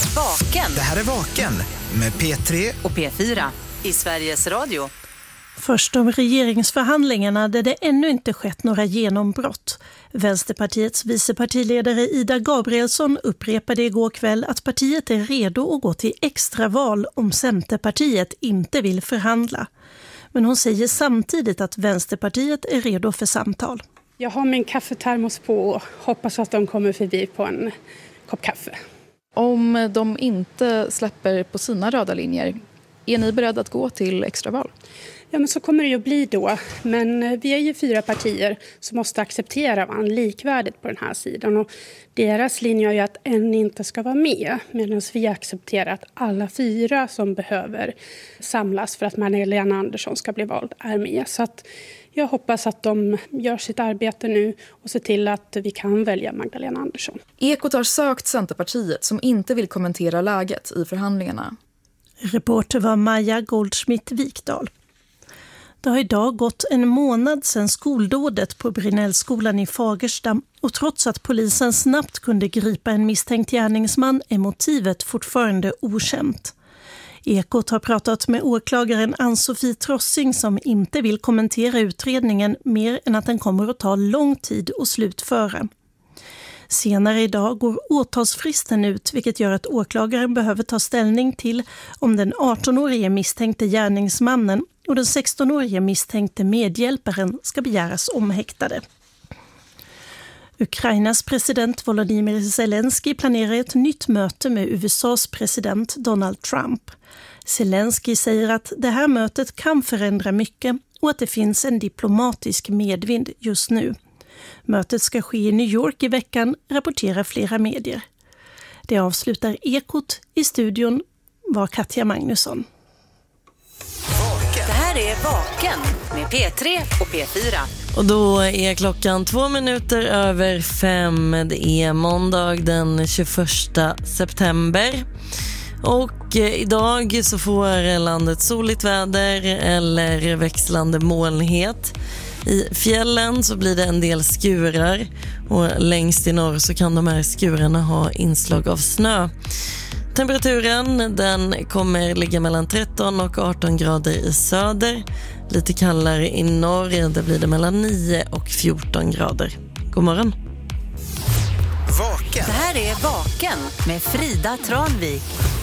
Vaken. Det här är Vaken med P3 och P4 i Sveriges Radio. Först om regeringsförhandlingarna där det ännu inte skett några genombrott. Vänsterpartiets vicepartiledare Ida Gabrielsson upprepade igår kväll att partiet är redo att gå till extraval om Centerpartiet inte vill förhandla. Men hon säger samtidigt att Vänsterpartiet är redo för samtal. Jag har min kaffetermos på och hoppas att de kommer förbi på en kopp kaffe. Om de inte släpper på sina röda linjer, är ni beredda att gå till extraval? Ja, men så kommer det ju att bli då. Men vi är ju 4 partier som måste acceptera varandra likvärdigt på den här sidan. Och deras linje är ju att en inte ska vara med. Medan vi accepterar att alla 4 som behöver samlas för att Magdalena Andersson ska bli vald är med. Så att jag hoppas att de gör sitt arbete nu och ser till att vi kan välja Magdalena Andersson. Ekot har sökt Centerpartiet som inte vill kommentera läget i förhandlingarna. Reporter var Maja Goldschmidt-Vikdal. Det har idag gått en månad sedan skoldådet på Brinnellskolan i Fagersta och trots att polisen snabbt kunde gripa en misstänkt gärningsman är motivet fortfarande okänt. Ekot har pratat med åklagaren Ann-Sofie Trossing som inte vill kommentera utredningen mer än att den kommer att ta lång tid att slutföra. Senare idag går åtalsfristen ut vilket gör att åklagaren behöver ta ställning till om den 18-årige misstänkte gärningsmannen och den 16-årige misstänkte medhjälparen ska begäras omhäktade. Ukrainas president Volodymyr Zelensky planerar ett nytt möte med USAs president Donald Trump. Zelensky säger att det här mötet kan förändra mycket och att det finns en diplomatisk medvind just nu. Mötet ska ske i New York i veckan, rapporterar flera medier. Det avslutar Ekot. I studion var Katja Magnusson. Det här är Vaken med P3 och P4. Och då är klockan 5:02. Det är måndag den 21 september. Och idag så får landet soligt väder eller växlande molnighet. I fjällen så blir det en del skurar och längst i norr så kan de här skurarna ha inslag av snö. Temperaturen den kommer ligga mellan 13 och 18 grader i söder. Lite kallare i norr, där blir det mellan 9 och 14 grader. God morgon. Vaken. Det här är Vaken med Frida Tranvik.